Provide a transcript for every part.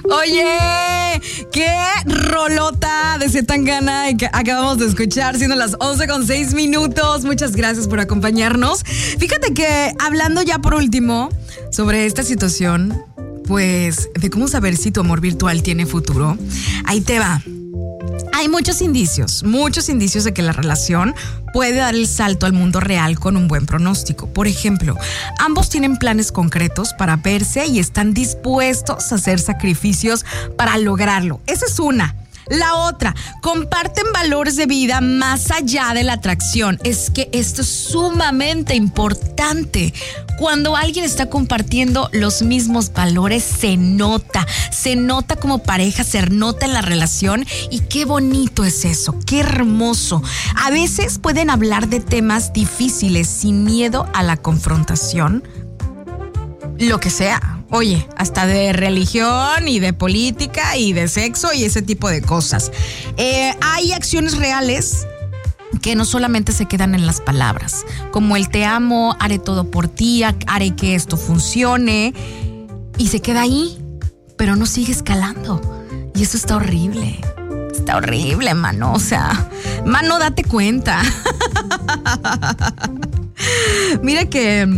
Oye, qué rolota de Zetangana que acabamos de escuchar, siendo las 11:06. Muchas gracias por acompañarnos. Fíjate que hablando ya por último sobre esta situación, pues de cómo saber si tu amor virtual tiene futuro, ahí te va. Hay muchos indicios de que la relación puede dar el salto al mundo real con un buen pronóstico. Por ejemplo, ambos tienen planes concretos para verse y están dispuestos a hacer sacrificios para lograrlo. Esa es una. La otra, comparten valores de vida más allá de la atracción. Es que esto es sumamente importante. Cuando alguien está compartiendo los mismos valores, se nota como pareja, se nota en la relación y qué bonito es eso, qué hermoso. A veces pueden hablar de temas difíciles sin miedo a la confrontación, lo que sea. Oye, hasta de religión y de política y de sexo y ese tipo de cosas. Hay acciones reales que no solamente se quedan en las palabras, como el te amo, haré todo por ti, haré que esto funcione, y se queda ahí, pero no sigue escalando. Y eso está horrible. Está horrible, mano. O sea, mano, date cuenta. Mira que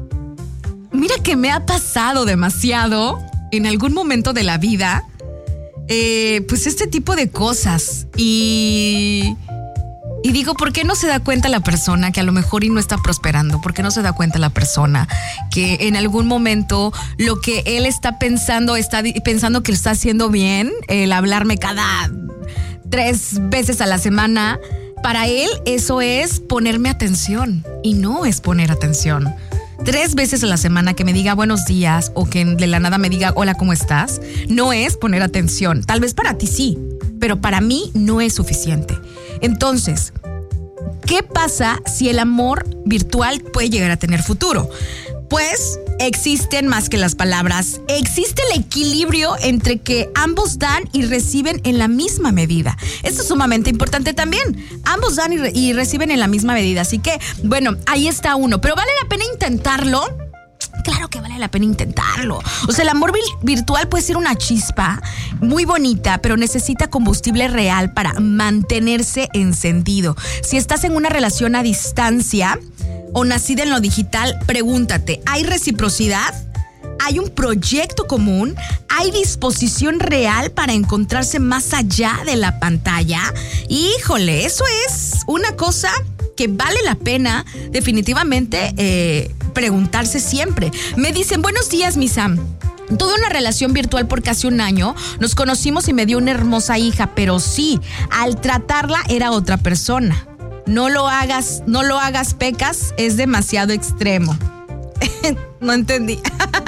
me ha pasado demasiado en algún momento de la vida, pues este tipo de cosas. Y digo, ¿por qué no se da cuenta la persona que a lo mejor y no está prosperando? ¿Por qué no se da cuenta la persona que en algún momento lo que él está pensando que lo está haciendo bien, el hablarme cada 3 veces a la semana, para él eso es ponerme atención y no es poner atención? 3 veces a la semana que me diga buenos días o que de la nada me diga hola, ¿cómo estás? No es poner atención. Tal vez para ti sí, pero para mí no es suficiente. Entonces, ¿qué pasa si el amor virtual puede llegar a tener futuro? Pues existen más que las palabras. Existe el equilibrio entre que ambos dan y reciben en la misma medida. Esto es sumamente importante también. Ambos dan y reciben en la misma medida. Así que, bueno, ahí está uno. ¿Pero vale la pena intentarlo? Claro que vale la pena intentarlo. O sea, el amor virtual puede ser una chispa muy bonita, pero necesita combustible real para mantenerse encendido. Si estás en una relación a distancia o nacida en lo digital, pregúntate, ¿hay reciprocidad? ¿Hay un proyecto común? ¿Hay disposición real para encontrarse más allá de la pantalla? Híjole, eso es una cosa que vale la pena definitivamente preguntarse siempre. Me dicen, buenos días, mi Sam. Tuve una relación virtual por casi 1 año, nos conocimos y me dio una hermosa hija, pero sí, al tratarla era otra persona. No lo hagas, pecas, es demasiado extremo. No entendí.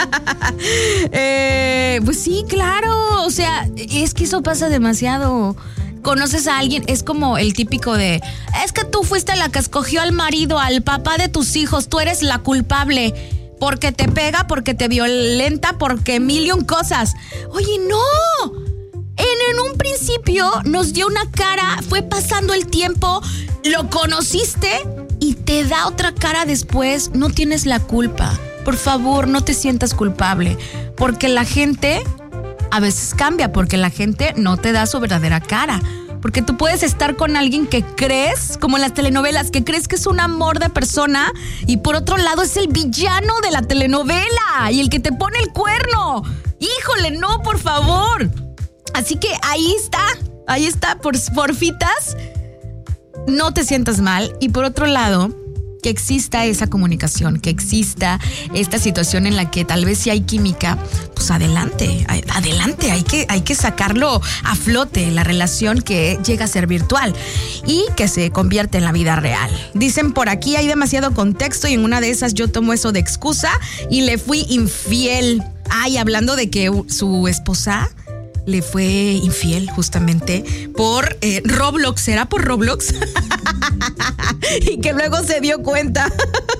Pues sí, claro, o sea, es que eso pasa demasiado. Conoces a alguien, es como el típico de, es que tú fuiste la que escogió al marido, al papá de tus hijos, tú eres la culpable, porque te pega, porque te violenta, porque 1,000,000 cosas. Oye, no. En un principio nos dio una cara, fue pasando el tiempo, lo conociste y te da otra cara después. No tienes la culpa. Por favor, no te sientas culpable, porque la gente a veces cambia, porque la gente no te da su verdadera cara. Porque tú puedes estar con alguien que crees, como en las telenovelas, que crees que es un amor de persona y por otro lado es el villano de la telenovela y el que te pone el cuerno. Híjole, no, por favor. Así que ahí está, porfitas, no te sientas mal. Y por otro lado, que exista esa comunicación, que exista esta situación en la que tal vez si hay química, pues adelante, hay que sacarlo a flote, la relación que llega a ser virtual y que se convierte en la vida real. Dicen por aquí, hay demasiado contexto y en una de esas yo tomo eso de excusa y le fui infiel. Ay, hablando de que su esposa le fue infiel justamente por Roblox. ¿Será por Roblox? Y que luego se dio cuenta.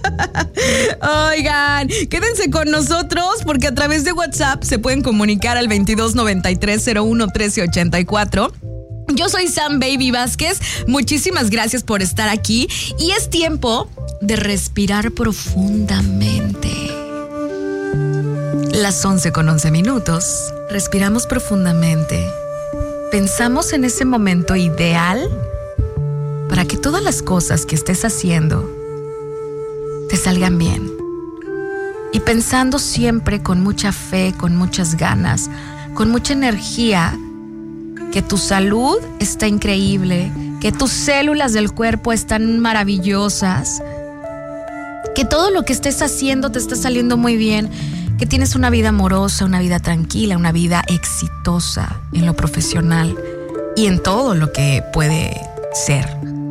Oigan, quédense con nosotros porque a través de WhatsApp se pueden comunicar al 2293-01-1384. Yo soy Sam Baby Vázquez. Muchísimas gracias por estar aquí. Y es tiempo de respirar profundamente. Las 11:11. Respiramos profundamente. Pensamos en ese momento ideal para que todas las cosas que estés haciendo te salgan bien. Y pensando siempre con mucha fe, con muchas ganas, con mucha energía, que tu salud está increíble, que tus células del cuerpo están maravillosas, que todo lo que estés haciendo te está saliendo muy bien, que tienes una vida amorosa, una vida tranquila, una vida exitosa en lo profesional y en todo lo que puede ser.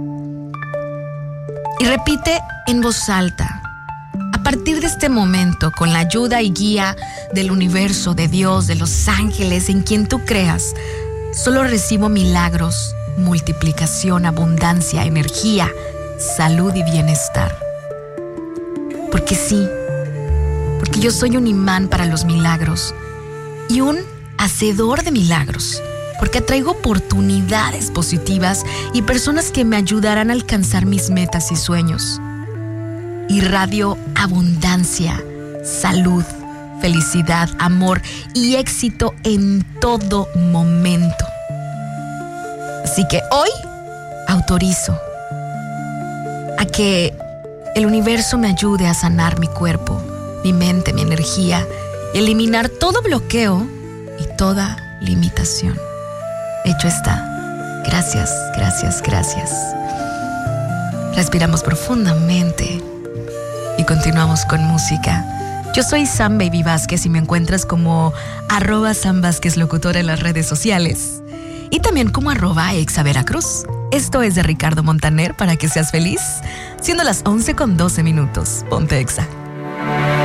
Y repite en voz alta: a partir de este momento, con la ayuda y guía del universo, de Dios, de los ángeles, en quien tú creas, solo recibo milagros, multiplicación, abundancia, energía, salud y bienestar. Porque sí, porque yo soy un imán para los milagros y un hacedor de milagros, porque atraigo oportunidades positivas y personas que me ayudarán a alcanzar mis metas y sueños. Irradio abundancia, salud, felicidad, amor y éxito en todo momento. Así que hoy autorizo a que el universo me ayude a sanar mi cuerpo, mi mente, mi energía, y eliminar todo bloqueo y toda limitación. Hecho está. Gracias, gracias, gracias. Respiramos profundamente y continuamos con música. Yo soy Sam Baby Vázquez y me encuentras como @Sam Vázquez Locutor en las redes sociales y también como @ExaVeracruz. Esto es de Ricardo Montaner para que seas feliz, siendo las 11:12. Ponte Exa.